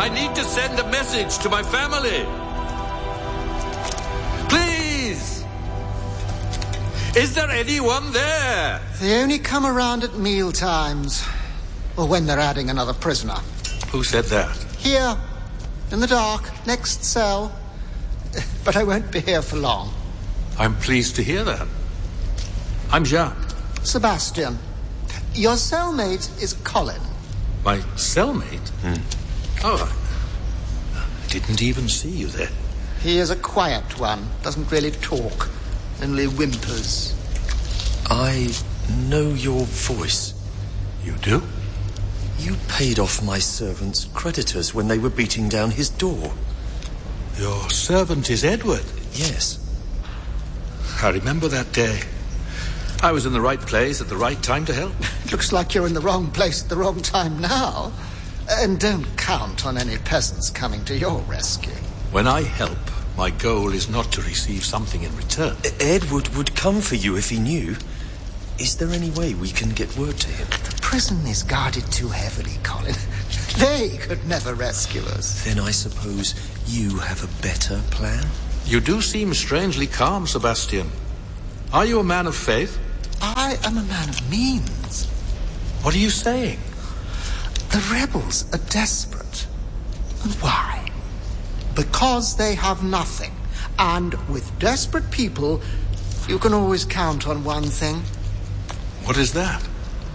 I need to send a message to my family. Please! Is there anyone there? They only come around at meal times. Or when they're adding another prisoner. Who said that? Here. In the dark. Next cell. But I won't be here for long. I'm pleased to hear that. I'm Jacques. Sebastian. Your cellmate is Colin. My cellmate? Oh, I didn't even see you there. He is a quiet one. Doesn't really talk. Only whimpers. I know your voice. You do? You paid off my servant's creditors when they were beating down his door. Your servant is Edward? Yes. I remember that day. I was in the right place at the right time to help. It looks like you're in the wrong place at the wrong time now. And don't count on any peasants coming to your rescue. When I help, my goal is not to receive something in return. Edward would come for you if he knew. Is there any way we can get word to him? The prison is guarded too heavily, Colin. They could never rescue us. Then I suppose you have a better plan? You do seem strangely calm, Sebastian. Are you a man of faith? I am a man of means. What are you saying? The rebels are desperate. And why? Because they have nothing. And with desperate people, you can always count on one thing. What is that?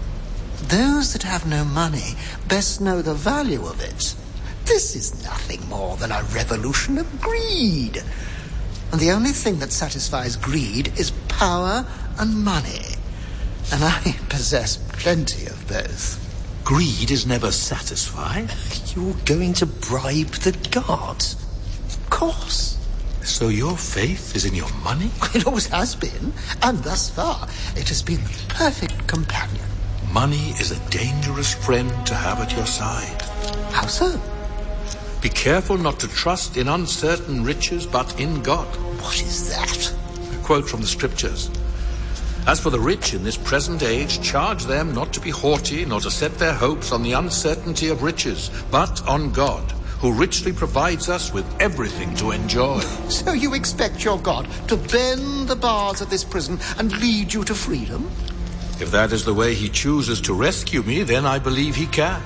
Those that have no money best know the value of it. This is nothing more than a revolution of greed. And the only thing that satisfies greed is power and money. And I possess plenty of both. Greed is never satisfied. You're going to bribe the guards? Of course. So your faith is in your money? It always has been. And thus far, it has been the perfect companion. Money is a dangerous friend to have at your side. How so? Be careful not to trust in uncertain riches, but in God. What is that? A quote from the scriptures. As for the rich in this present age, charge them not to be haughty, nor to set their hopes on the uncertainty of riches, but on God, who richly provides us with everything to enjoy. So you expect your God to bend the bars of this prison and lead you to freedom? If that is the way he chooses to rescue me, then I believe he can.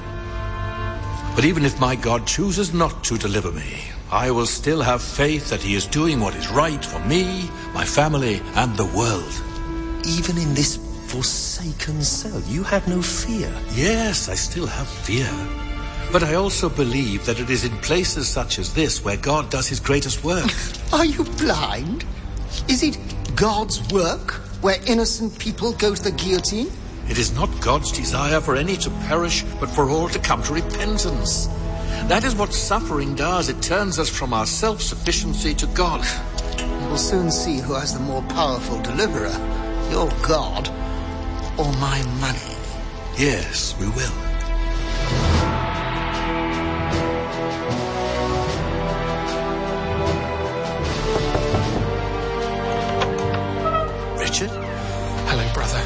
But even if my God chooses not to deliver me, I will still have faith that he is doing what is right for me, my family, and the world. Even in this forsaken cell, you have no fear. Yes, I still have fear. But I also believe that it is in places such as this where God does his greatest work. Are you blind? Is it God's work where innocent people go to the guillotine? It is not God's desire for any to perish, but for all to come to repentance. That is what suffering does. It turns us from our self-sufficiency to God. We will soon see who has the more powerful deliverer, your God or my money. Yes, we will. Richard? Hello, brother.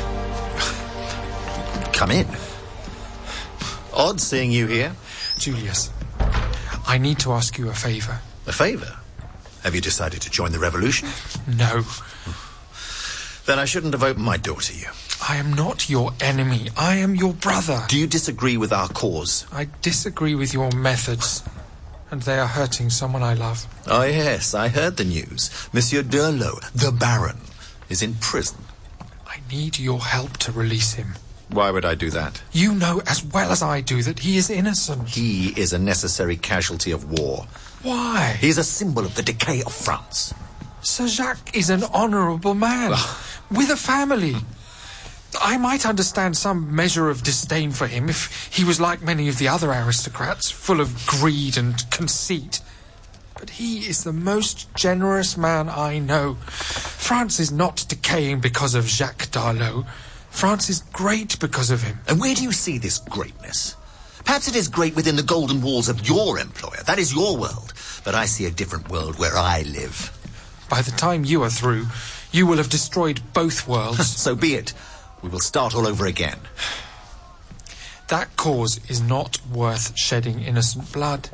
Come in. Odd seeing you here. Julius, I need to ask you a favor. A favor? Have you decided to join the revolution? No. Then I shouldn't have opened my door to you. I am not your enemy. I am your brother. Do you disagree with our cause? I disagree with your methods, and they are hurting someone I love. Oh, yes, I heard the news. Monsieur Durlot, the Baron, is in prison. I need your help to release him. Why would I do that? You know as well as I do that he is innocent. He is a necessary casualty of war. Why? He is a symbol of the decay of France. Sir Jacques is an honourable man, with a family. I might understand some measure of disdain for him if he was like many of the other aristocrats, full of greed and conceit. But he is the most generous man I know. France is not decaying because of Jacques Darlot. France is great because of him. And where do you see this greatness? Perhaps it is great within the golden walls of your employer. That is your world. But I see a different world where I live. By the time you are through, you will have destroyed both worlds. So be it. We will start all over again. That cause is not worth shedding innocent blood.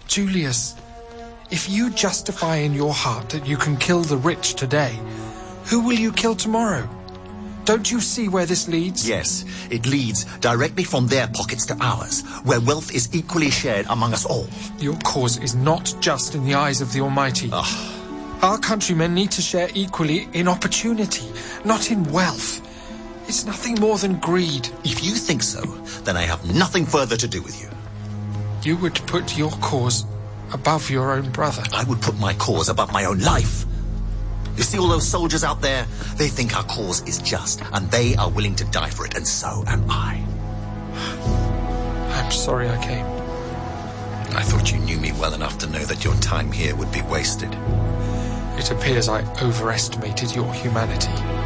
Julius, if you justify in your heart that you can kill the rich today, who will you kill tomorrow? Don't you see where this leads? Yes, it leads directly from their pockets to ours, where wealth is equally shared among us all. Your cause is not just in the eyes of the Almighty. Our countrymen need to share equally in opportunity, not in wealth. It's nothing more than greed. If you think so, then I have nothing further to do with you. You would put your cause above your own brother. I would put my cause above my own life. You see all those soldiers out there? They think our cause is just, and they are willing to die for it, and so am I. I'm sorry I came. I thought you knew me well enough to know that your time here would be wasted. It appears I overestimated your humanity.